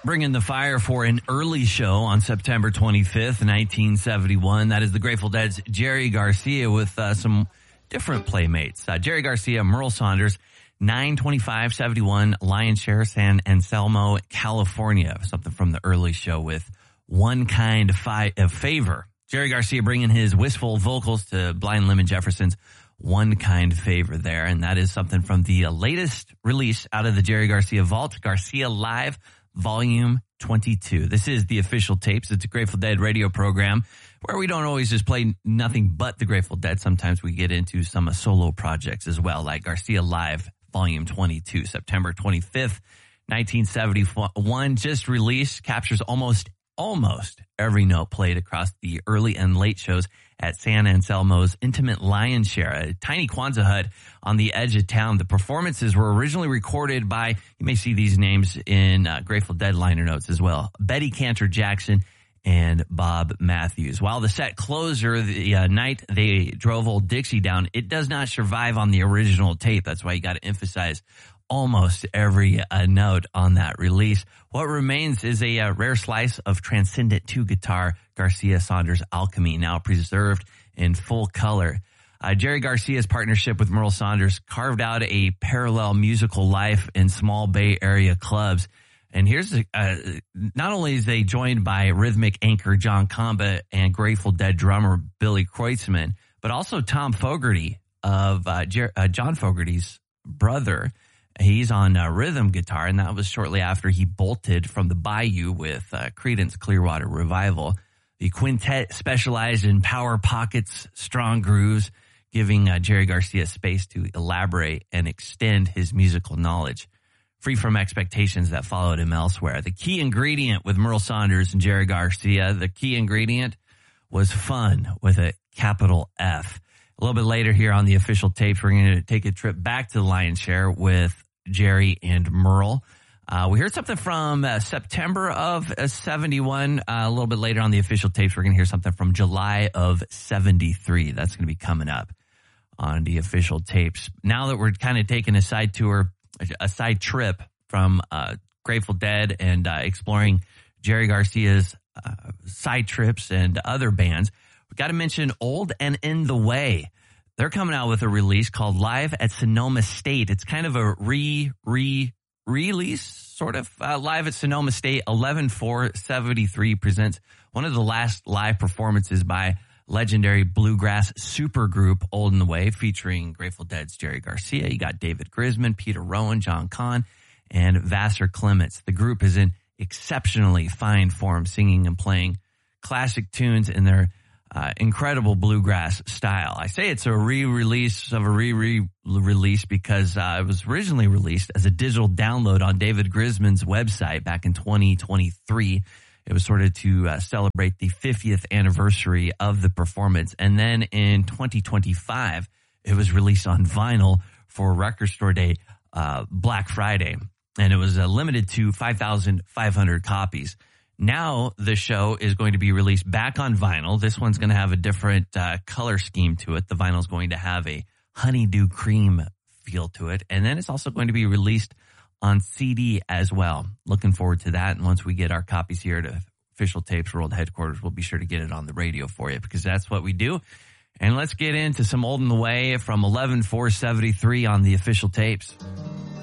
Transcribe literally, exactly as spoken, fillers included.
Bringing the fire for an early show on September twenty-fifth, nineteen seventy-one. That is the Grateful Dead's Jerry Garcia with uh, some different playmates. Uh, Jerry Garcia, Merle Saunders, nine twenty-five seventy-one, Lion Share, San Anselmo, California. Something from the early show with One Kind fi- of Favor. Jerry Garcia bringing his wistful vocals to Blind Lemon Jefferson's One Kind Favor there. And that is something from the latest release out of the Jerry Garcia Vault, Garcia Live, Volume twenty-two. This is the Official Tapes. It's a Grateful Dead radio program where we don't always just play nothing but the Grateful Dead. Sometimes we get into some solo projects as well, like Garcia Live, Volume twenty-two, September twenty-fifth, nineteen seventy-one, just released, captures almost, almost every note played across the early and late shows at San Anselmo's Intimate Lion Share, a tiny Kwanzaa hut on the edge of town. The performances were originally recorded by, you may see these names in uh, Grateful Dead liner notes as well, Betty Cantor Jackson and Bob Matthews. While the set closer, the uh, night they drove Old Dixie down, it does not survive on the original tape. That's why you got to emphasize almost every uh, note on that release. What remains is a uh, rare slice of transcendent two-guitar Garcia Saunders alchemy, now preserved in full color. Uh, Jerry Garcia's partnership with Merle Saunders carved out a parallel musical life in small Bay Area clubs. And here's, uh, not only is they joined by rhythmic anchor John Comba and Grateful Dead drummer Billy Kreutzmann, but also Tom Fogerty of uh, Jer- uh, John Fogerty's brother. He's on uh, rhythm guitar, and that was shortly after he bolted from the Bayou with uh, Creedence Clearwater Revival. The quintet specialized in power pockets, strong grooves, giving uh, Jerry Garcia space to elaborate and extend his musical knowledge, free from expectations that followed him elsewhere. The key ingredient with Merle Saunders and Jerry Garcia, the key ingredient was fun with a capital F. A little bit later here on the Official Tapes, we're going to take a trip back to the Lion Share with Jerry and Merle. Uh, we heard something from uh, September of uh, seventy-one. Uh, a little bit later on the Official Tapes, we're going to hear something from July of seventy-three. That's going to be coming up on the Official Tapes. Now that we're kind of taking a side tour, a side trip from uh, Grateful Dead and uh, exploring Jerry Garcia's uh, side trips and other bands, we got to mention Old and In the Way. They're coming out with a release called Live at Sonoma State. It's kind of a re, re, release, sort of. Uh, Live at Sonoma State, eleven four seventy-three presents one of the last live performances by legendary bluegrass supergroup Old and the Way, featuring Grateful Dead's Jerry Garcia. You got David Grisman, Peter Rowan, John Kahn, and Vassar Clements. The group is in exceptionally fine form, singing and playing classic tunes in their Uh, incredible bluegrass style. I say it's a re-release of a re-re-release because uh, it was originally released as a digital download on David Grisman's website back in twenty twenty-three. It was sort of to uh, celebrate the fiftieth anniversary of the performance. And then in twenty twenty-five, it was released on vinyl for Record Store Day, uh, Black Friday. And it was uh, limited to five thousand five hundred copies. Now the show is going to be released back on vinyl. This one's going to have a different uh, color scheme to it. The vinyl is going to have a honeydew cream feel to it. And then it's also going to be released on C D as well. Looking forward to that. And once we get our copies here to Official Tapes World Headquarters, we'll be sure to get it on the radio for you because that's what we do. And let's get into some Old and the Way from eleven four seventy-three on the Official Tapes.